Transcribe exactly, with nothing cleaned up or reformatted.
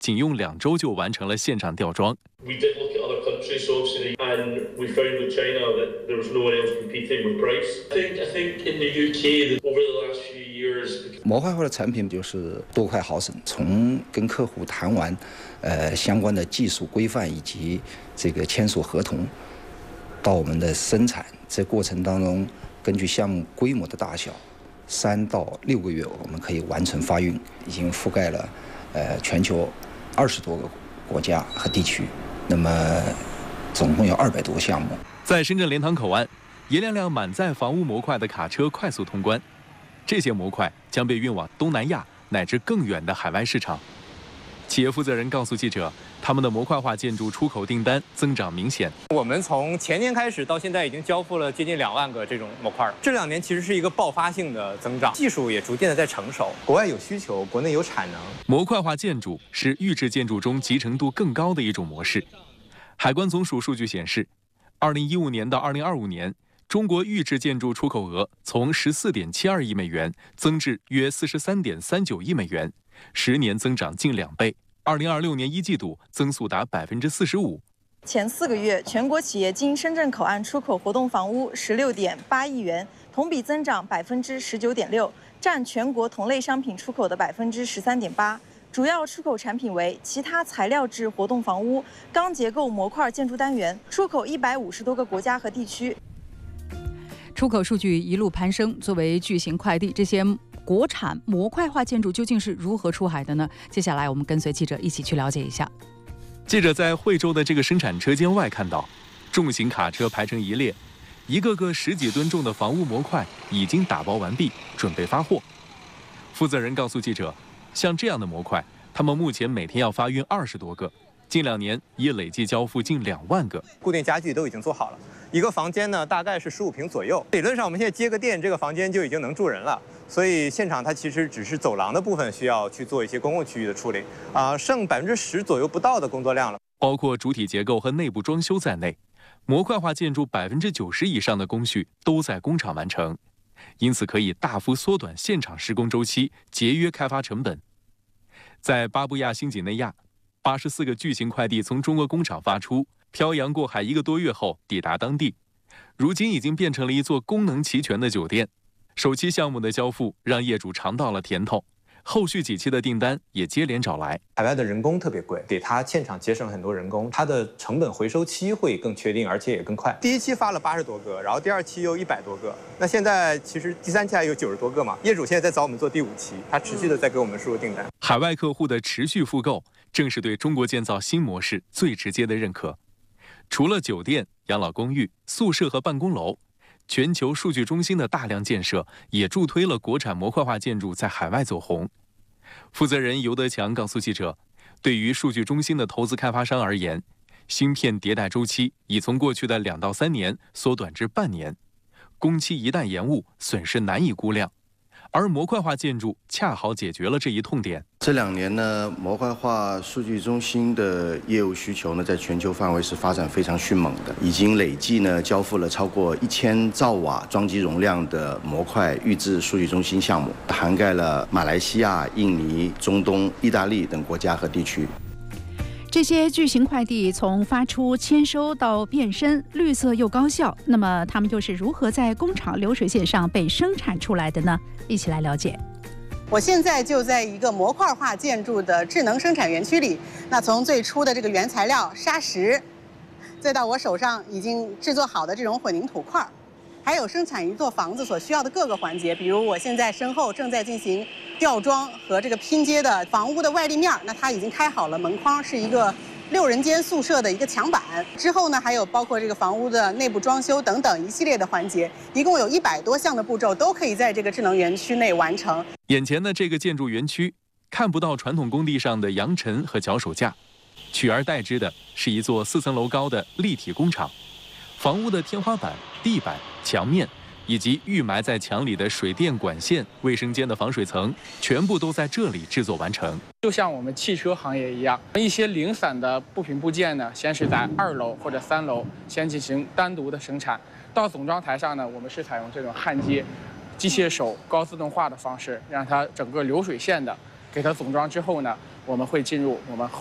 仅用两周就完成了现场吊装。 We did look at other countries, obviously, and we found with China that there was no one else competing with price. I think, I think in the U K, over the last few years. 模块化的产品就是多快好省，从跟客户谈完，呃相关的技术规范以及这个签署合同，到我们的生产，这过程当中，根据项目规模的大小，三到六个月我们可以完成发运，已经覆盖了呃全球二十多个国家和地区，那么总共有二百多个项目。 在深圳莲塘口岸，一辆辆满载房屋模块的卡车快速通关。这些模块将被运往东南亚乃至更远的海外市场。企业负责人告诉记者，他们的模块化建筑出口订单增长明显。 我们从前年开始到现在已经交付了接近两万个这种模块了。这两年其实是一个爆发性的增长，技术也逐渐的在成熟，国外有需求，国内有产能。 模块化建筑是预制建筑中集成度更高的一种模式。海关总署数据显示，二零一五年到二零二五年。中国预制建筑出口额从十四点七二亿美元增至约四十三点三九亿美元，十年增长近两倍。二零二六年一季度增速达百分之四十五。 前四个月，全国企业经深圳口岸出口活动房屋十六点八亿元，同比增长百分之十九点六，占全国同类商品出口的百分之十三点八。主要出口产品为其他材料制活动房屋、钢结构模块建筑单元，出口一百五十多个国家和地区。 出口数据一路攀升，作为巨型快递，这些国产模块化建筑究竟是如何出海的呢？接下来我们跟随记者一起去了解一下。 记者在惠州的这个生产车间外看到，重型卡车排成一列，一个个十几吨重的房屋模块已经打包完毕，准备发货。负责人告诉记者，像这样的模块，他们目前每天要发运二十多个，近两年已累计交付近两万个。 固定家具都已经做好了。一个房间呢，大概是十五平左右。理论上，我们现在接个电，这个房间就已经能住人了。所以现场它其实只是走廊的部分需要去做一些公共区域的处理啊，剩百分之十左右不到的工作量了。 包括主体结构和内部装修在内，模块化建筑百分之九十以上的工序都在工厂完成，因此可以大幅缩短现场施工周期，节约开发成本。在巴布亚新几内亚，八十四个巨型快递从中国工厂发出。漂洋过海一个多月后抵达当地，如今已经变成了一座功能齐全的酒店。首期项目的交付让业主尝到了甜头，后续几期的订单也接连找来。 海外的人工特别贵，给他现场节省很多人工，它的成本回收期会更确定，而且也更快。第一期发了八十多个，然后第二期又一百多个，那现在其实第三期还有九十多个嘛。业主现在在找我们做第五期，他持续的在给我们输入订单。 海外客户的持续复购，正是对中国建造新模式最直接的认可。除了酒店、养老公寓、宿舍和办公楼，全球数据中心的大量建设也助推了国产模块化建筑在海外走红。负责人尤德强告诉记者，对于数据中心的投资开发商而言，芯片迭代周期已从过去的两到三年缩短至半年，工期一旦延误，损失难以估量。而模块化建筑恰好解决了这一痛点。 这两年呢，模块化数据中心的业务需求呢，在全球范围是发展非常迅猛的，已经累计呢交付了超过一千兆瓦装机容量的模块预制数据中心项目，涵盖了马来西亚、印尼、中东、意大利等国家和地区。 这些巨型快递从发出、签收到变身，绿色又高效，那么它们又是如何在工厂流水线上被生产出来的呢？一起来了解。 我现在就在一个模块化建筑的智能生产园区里，那从最初的这个原材料砂石，再到我手上已经制作好的这种混凝土块，还有生产一座房子所需要的各个环节，比如我现在身后正在进行吊装和这个拼接的房屋的外立面，那它已经开好了门框，是一个六人间宿舍的一个墙板。之后呢，还有包括这个房屋的内部装修等等一系列的环节，一共有一百多项的步骤都可以在这个智能园区内完成。 眼前的这个建筑园区看不到传统工地上的扬尘和脚手架，取而代之的是一座四层楼高的立体工厂。房屋的天花板、地板、墙面以及预埋在墙里的水电管线、卫生间的防水层，全部都在这里制作完成。 就像我们汽车行业一样，一些零散的部品部件呢，先是在二楼或者三楼先进行单独的生产，到总装台上呢，我们是采用这种焊接、机械手高自动化的方式，让它整个流水线的给它总装之后呢，我我们会进入我们